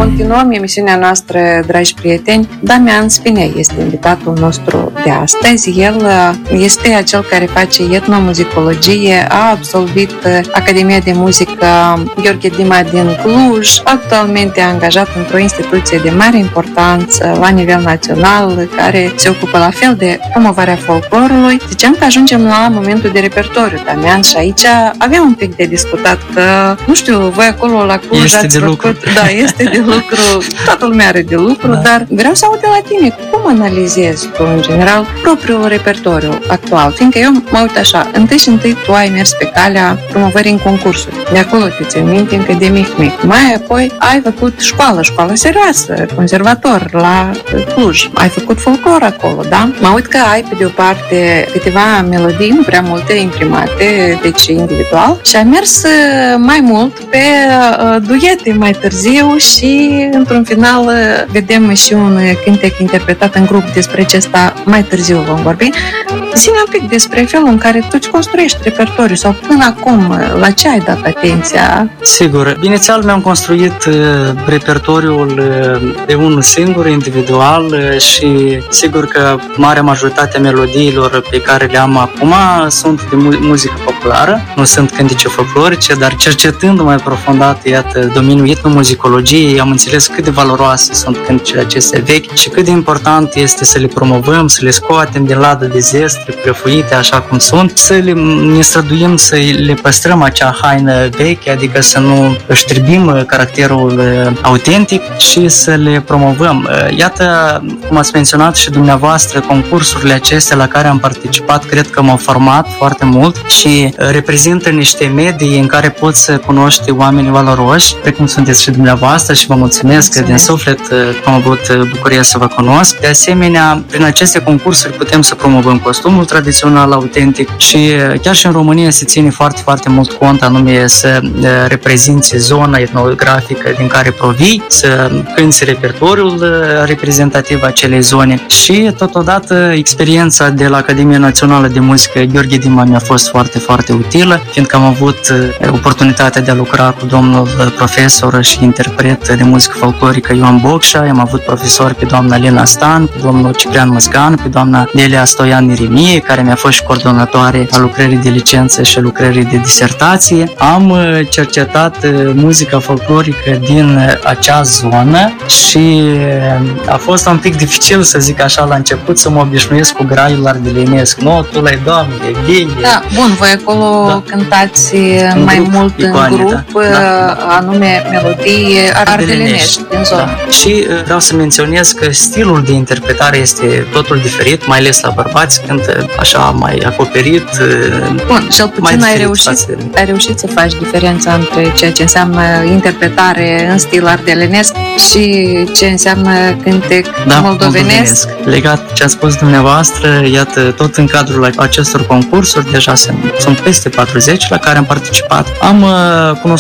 Continuăm emisiunea noastră, dragi prieteni. Damian Spinea este invitatul nostru de astăzi. El este acel care face etnomuzicologie, a absolvit Academia de Muzică Gheorghe Dima din Cluj, actualmente angajat într-o instituție de mare importanță la nivel național, care se ocupă la fel de promovarea folclorului. Ziceam că ajungem la momentul de repertoriu, Damian, și aici aveam un pic de discutat că, nu știu, voi acolo la Cluj este ați de făcut... lucru. Da, este de lucru, toată lumea are de lucru, dar vreau să aud de la tine, cum analizezi tu, în general, propriul repertoriu actual? Fiindcă eu mă uit așa, întâi tu ai mers pe calea promovării în concursuri. De acolo te țin minte încă de mic. Mai apoi ai făcut școală serioasă, conservator la Cluj. Ai făcut folclor acolo, da? Mă uit că ai, pe de o parte, câteva melodii, nu prea multe, imprimate, deci individual, și ai mers mai mult pe duete mai târziu și, într-un final, vedem și un cântec interpretat în grup. Despre acesta mai târziu vom vorbi. Zi-ne un pic despre felul în care tu îți construiești repertoriu sau până acum, la ce ai dat atenția? Sigur. Inițial mi-am construit repertoriul de unul singur, individual, și sigur că marea majoritate a melodiilor pe care le am acum sunt de muzică populară, nu sunt cântece folclorice, dar cercetând mai aprofundat, iată, domeniul etnomuzicologiei, am înțeles cât de valoroase sunt cântecele acestea vechi și cât de important este să le promovăm, să le scoatem din ladă de zestre, prăfuite așa cum sunt, ne străduim să le păstrăm acea haină veche, adică să nu știrbim caracterul autentic și să le promovăm. Iată, cum ați menționat și dumneavoastră, concursurile acestea la care am participat, cred că m-au format foarte mult și reprezintă niște medii în care poți să cunoști oameni valoroși, precum sunteți și dumneavoastră, și vă mulțumesc din suflet că am avut bucuria să vă cunosc. De asemenea, prin aceste concursuri putem să promovăm costumul tradițional, autentic, și chiar și în România se ține foarte, foarte mult cont, anume să reprezinți zona etnografică din care provii, să cânți repertoriul reprezentativ acelei zone. Și totodată experiența de la Academia Națională de Muzică Gheorghe Dima mi-a fost foarte, foarte utilă, fiindcă am avut oportunitatea de a lucra cu domnul profesor și interpret de muzică folclorică Ioan Bocșa, am avut profesori pe doamna Lena Stan, pe domnul Ciprian Măscan, pe doamna Delia Stoian Iremie, care mi-a fost și coordonatoare a lucrării de licență și lucrării de disertație. Am cercetat muzica folclorică din acea zonă și a fost un pic dificil, să zic așa, la început să mă obișnuiesc cu graiul ardelenesc. Notul, Doamne, bine. Da, bun, voi acolo cântați mai grup, mult icoane, în grup, anume melodii ardelenești din zonă. Da. Și vreau să menționez că stilul de interpretare este totul diferit, mai ales la bărbați, cântă așa mai acoperit. Bun, cel puțin ai reușit să faci diferența între ceea ce înseamnă interpretare în stil ardelenesc și ce înseamnă cântec moldovenesc. Legat ce a spus dumneavoastră, iată, tot în cadrul acestor concursuri, deja sunt peste 40 la care am participat. Am cunoscut